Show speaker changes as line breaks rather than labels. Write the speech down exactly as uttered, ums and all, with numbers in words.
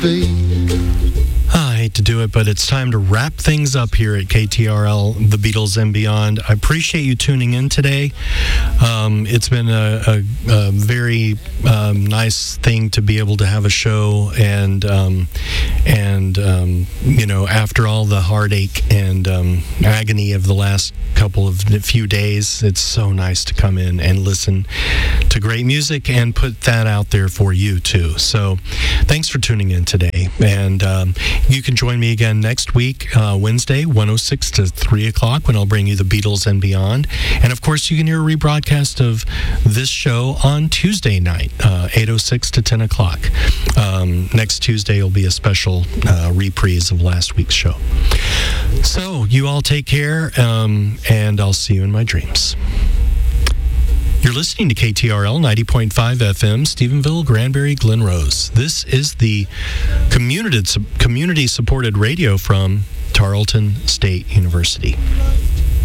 be.
I hate to do it, but it's time to wrap things up here at K T R L, The Beatles and Beyond. I appreciate you tuning in today. Um, it's been a, a, a very um, nice thing to be able to have a show, and um, and um, you know, after all the heartache and um, agony of the last couple of few days, it's so nice to come in and listen to great music and put that out there for you too. So, thanks for tuning in today, and um, you can join me again next week, uh, Wednesday, one oh six to three o'clock, when I'll bring you The Beatles and Beyond. And of course, you can hear a rebroadcast of this show on Tuesday night, uh, eight oh six to ten o'clock. Um, next Tuesday will be a special uh, reprise of last week's show. So, you all take care, um, and I'll see you in my dreams. You're listening to K T R L ninety point five F M, Stephenville, Granbury, Glen Rose. This is the community, community-supported radio from Tarleton State University.